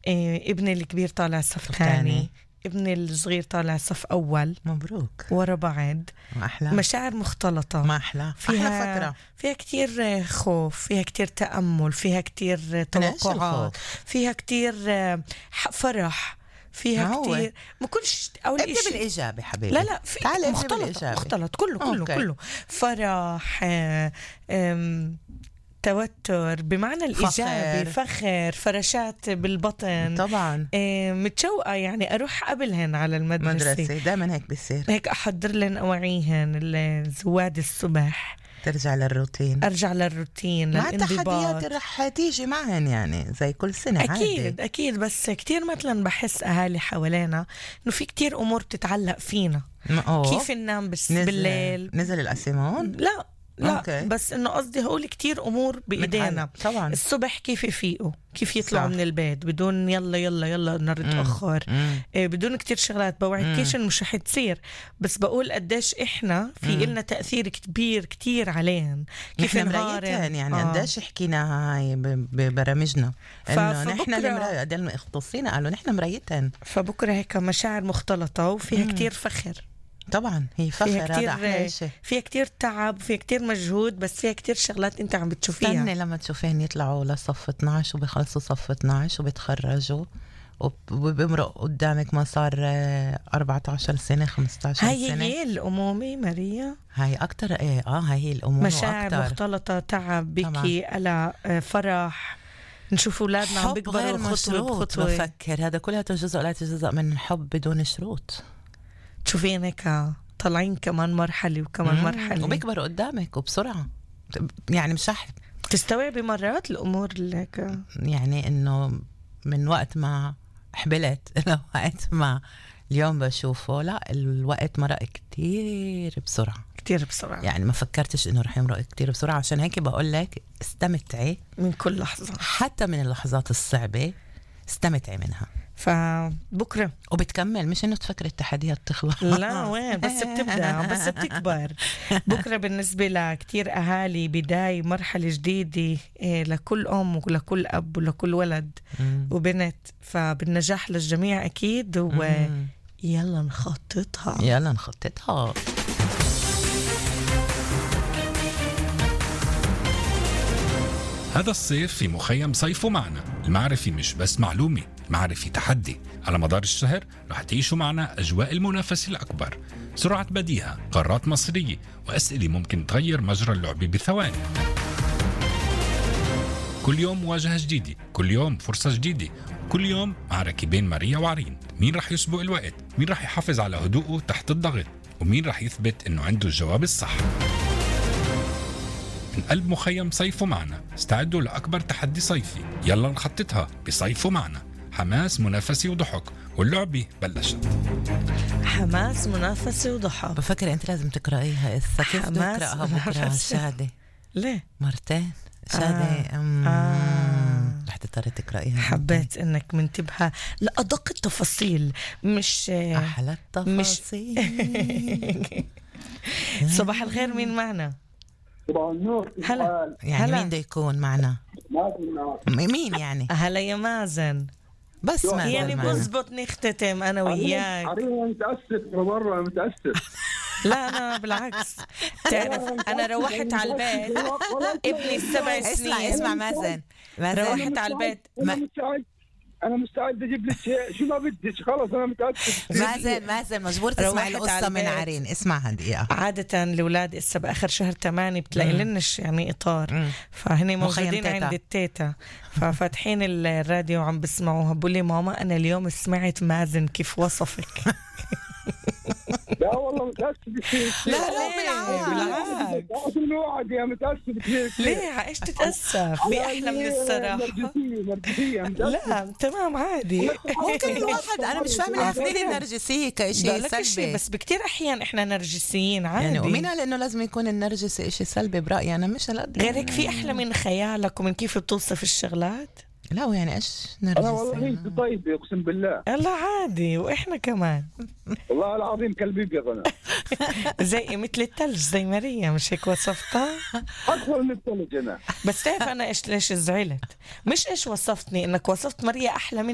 ابني الكبير طالع صف ثاني، ابني الصغير طالع صف أول. مبروك ورا بعض. ما أحلى. مشاعر مختلطة، ما أحلى. فيها فترة فيها كتير خوف، فيها كتير تأمل، فيها كتير توقعات، فيها كتير فرح، فيها كتير ما كلش أول إشي بالإيجابي حبيبي. لا في مختلط كله فرح، توتر بمعنى الإيجابي، فخر، فرشات بالبطن طبعا، متشوقة يعني أروح قبلهن على المدرسة. دائما هيك بيصير، هيك أحضر لهن أواعيهن الزواد الصبح، أرجع للروتين مع التحديات اللي رح تيجي معهن يعني زي كل سنة. أكيد بس كتير مثلا بحس أهالي حوالينا إنه في كتير أمور بتتعلق فينا. كيف ننام بالليل، نزل الأسيمون؟ لا أوكي. بس انه قصدي هقول كتير امور بايدينا طبعا. الصبح كيف يفيقوا، كيف يطلعوا من البيت بدون يلا نتأخر، بدون كتير شغلات بوعدكيشن مش رح تصير. بس بقول قديش احنا في إلنا تأثير كبير كتير عليهم، كيف نهارين يعني قديش حكينا هاي ببرامجنا انه نحن المراية، قد المختصين قالوا نحن مرايتين. فبكره هيك مشاعر مختلطة وفيها كتير فخر. طبعا هي فخر، هذا أحلى شيء. فيها كتير تعب، فيها كتير مجهود، بس فيها كتير شغلات انت عم بتشوفيها. استني لما تشوفين يطلعوا لصف 12 وبيخلصوا صف 12 وبيتخرجوا وبمرق قدامك ما صار 14 سنة 15 سنة. هي الأمومة ماريا، هاي أكتر. هاي الأمومة مشاعر مختلطة، تعب، بكي، قلق، فرح. نشوف أولادنا عم بيكبروا خطوة بخطوة. بفكر هذا كلها جزء لا جزء من الحب بدون شروط. تشوفين هيك طالعين كمان مرحلة وكمان مرحلة وبيكبروا قدامك وبسرعة، يعني مش رح تستوعبي مرات الأمور اللي هيك. يعني إنه من وقت ما حبلت لوقت ما اليوم بشوفه، لا الوقت مرق كتير بسرعة يعني ما فكرتش إنه رح يمرق كتير بسرعة. عشان هيك بقول لك استمتعي من كل لحظة، حتى من اللحظات الصعبة استمتعي منها. فبكرة وبتكمل، مش إنه تفكر التحديات تخلص، لا وين بس بتبدأ بس بتكبر. بكرة بالنسبة لكتير أهالي بداية مرحلة جديدة لكل أم ولكل أب ولكل ولد وبنت، فبالنجاح للجميع أكيد. يلا نخططها. هذا الصيف في مخيم صيفوا معنا. المعرفة مش بس معلومة، معرفة تحدي. على مدار الشهر رح تعيشوا معنا أجواء المنافسة الأكبر، سرعة بديهة، قارات مصرية، وأسئلة ممكن تغير مجرى اللعبة بثواني. كل يوم مواجهة جديدة، كل يوم فرصة جديدة، كل يوم معركة بين ماريا وعرين. مين رح يسبق الوقت؟ مين رح يحافظ على هدوءه تحت الضغط؟ ومين رح يثبت إنه عنده الجواب الصح؟ من قلب مخيم صيفوا معنا، استعدوا لأكبر تحدي صيفي. يلا نخططها بصيفوا معنا. حماس، منافسة وضحك، واللعبة بلشت. حماس، منافسة وضحك. بفكر أنت لازم تقرأيها. كيف تقرأها بكرة شادي؟ ليه؟ مرتين شادي. رح تضطري تقرأيها. حبيت إنك منتبهة لأدق التفاصيل، مش أحلى التفاصيل. صباح الخير، مين معنا؟ صباح النور. هلا يعني مين ده يكون معنا؟ مين يعني؟ هلا يا مازن. بس ما يعني بزبط نختتم أنا وياك. أنا متأسف مرة، متأسف. لا أنا بالعكس، تعرف أنا روحت على البيت ابني 7 سنين. اسمع مازن روحت على البيت. أنا مستعد أجيب لك شو ما بدك، خلاص أنا متأسف. مازن مجبور تسمع القصة من عرين. اسمعها دقيقة. عادة الأولاد إسا بآخر شهر 8 بتلاقي لنش يعني إطار، فهني موجودين عند التيتا، ففاتحين الراديو وعم بسمعوها. بقولي ماما أنا اليوم سمعت مازن كيف وصفك. لا والله متأسف. لا بالعكس الوعد يا متأسف كثير. ليه ايش تتأسف؟ في أحلى من الصراحة. نرجسية. لا تمام عادي. ممكن الواحد أنا مش فاهمة عارفين النرجسية كشيء سلبي، بس بكتير أحيان إحنا نرجسيين عادي يعني. ومين قال إنه لازم يكون النرجسي إشي سلبي؟ برأيي أنا مش غيرك في أحلى من خيالك ومن كيف بتوصف الشغلات. لا يعني إيش نرجسي؟ أنا والله أنت طيب أقسم بالله. لا عادي، وإحنا كمان والله العظيم كلبي بيغنى زي مثل الثلج، زي ماريا، مش هيك وصفتها؟ أكثر من الثلج أنا. بس تعرف أنا ليش زعلت؟ مش إيش وصفتني، إنك وصفت ماريا أحلى من